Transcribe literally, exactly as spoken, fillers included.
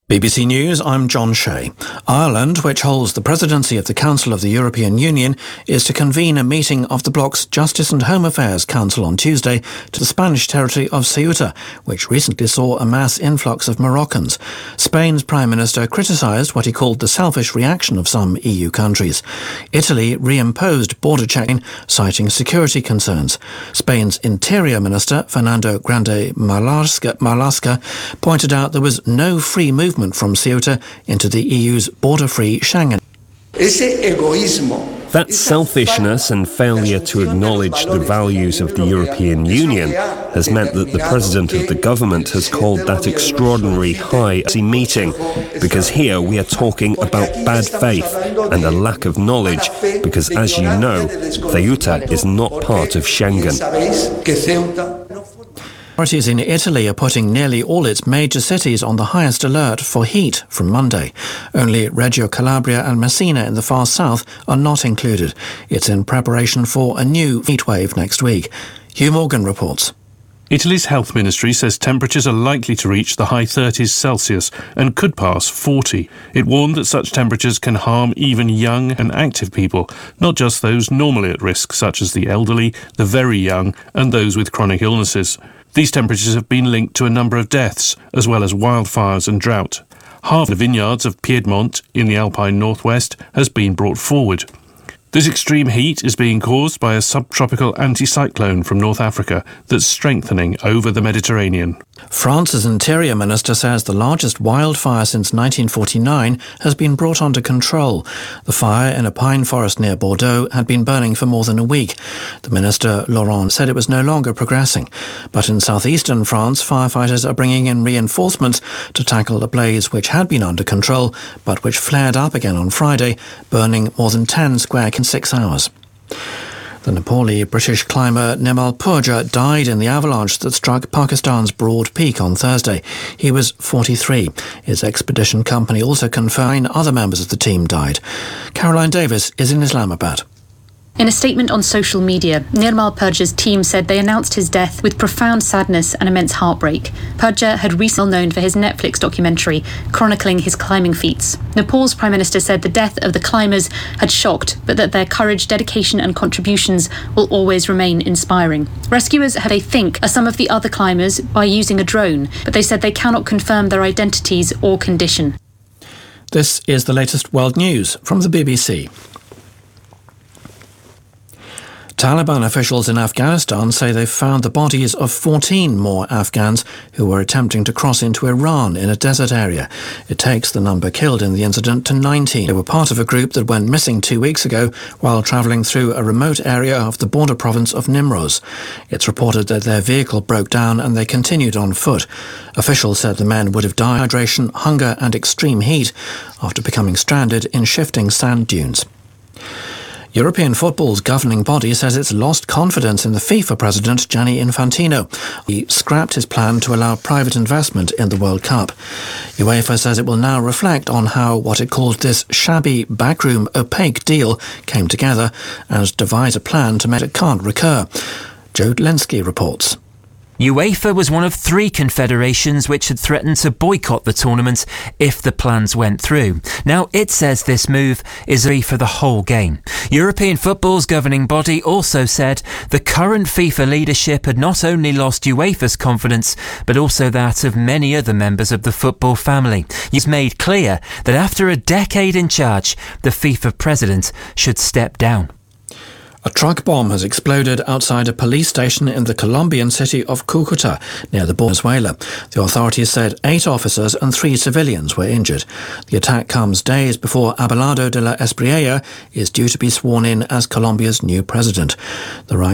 B B C News, I'm John Shea. Ireland, which holds the presidency of the Council of the European Union, is to convene a meeting of the bloc's Justice and Home Affairs Council on Tuesday to the Spanish territory of Ceuta, which recently saw a mass influx of Moroccans. Spain's Prime Minister criticised what he called the selfish reaction of some E U countries. Italy reimposed border checking, citing security concerns. Spain's Interior Minister, Fernando Grande Marlaska, Marlaska pointed out there was no free movement from Ceuta into the E U's border-free Schengen. That selfishness and failure to acknowledge the values of the European Union has meant that the President of the government has called that extraordinary high meeting, because here we are talking about bad faith and a lack of knowledge, because as you know, Ceuta is not part of Schengen. Authorities in Italy are putting nearly all its major cities on the highest alert for heat from Monday. Only Reggio Calabria and Messina in the far south are not included. It's in preparation for a new heatwave next week. Hugh Morgan reports. Italy's health ministry says temperatures are likely to reach the high thirties Celsius and could pass forty. It warned that such temperatures can harm even young and active people, not just those normally at risk, such as the elderly, the very young, and those with chronic illnesses. These temperatures have been linked to a number of deaths, as well as wildfires and drought. Half the vineyards of Piedmont in the Alpine northwest has been brought forward. This extreme heat is being caused by a subtropical anticyclone from North Africa that's strengthening over the Mediterranean. France's Interior Minister says the largest wildfire since nineteen forty-nine has been brought under control. The fire in a pine forest near Bordeaux had been burning for more than a week. The minister, Laurent, said it was no longer progressing. But in southeastern France, firefighters are bringing in reinforcements to tackle a blaze which had been under control, but which flared up again on Friday, burning more than ten square kilometres in six hours. The Nepali British climber Nirmal Purja died in the avalanche that struck Pakistan's Broad Peak on Thursday. He was forty-three. His expedition company also confirmed other members of the team died. Caroline Davis is in Islamabad. In a statement on social media, Nirmal Purja's team said they announced his death with profound sadness and immense heartbreak. Purja had recently known for his Netflix documentary chronicling his climbing feats. Nepal's Prime Minister said the death of the climbers had shocked, but that their courage, dedication and contributions will always remain inspiring. Rescuers, they think, are some of the other climbers by using a drone, but they said they cannot confirm their identities or condition. This is the latest world news from the B B C. Taliban officials in Afghanistan say they've found the bodies of fourteen more Afghans who were attempting to cross into Iran in a desert area. It takes the number killed in the incident to nineteen. They were part of a group that went missing two weeks ago while travelling through a remote area of the border province of Nimroz. It's reported that their vehicle broke down and they continued on foot. Officials said the men would have died of dehydration, hunger and extreme heat after becoming stranded in shifting sand dunes. European football's governing body says it's lost confidence in the FIFA president, Gianni Infantino. He scrapped his plan to allow private investment in the World Cup. UEFA says it will now reflect on how what it calls this shabby, backroom, opaque deal came together and devise a plan to make it can't recur. Joe Lenski reports. UEFA was one of three confederations which had threatened to boycott the tournament if the plans went through. Now it says this move is a for the whole game. European football's governing body also said the current FIFA leadership had not only lost UEFA's confidence, but also that of many other members of the football family. He's made clear that after a decade in charge, the FIFA president should step down. A truck bomb has exploded outside a police station in the Colombian city of Cúcuta, near the border of Venezuela. The authorities said eight officers and three civilians were injured. The attack comes days before Abelardo de la Espriella is due to be sworn in as Colombia's new president. The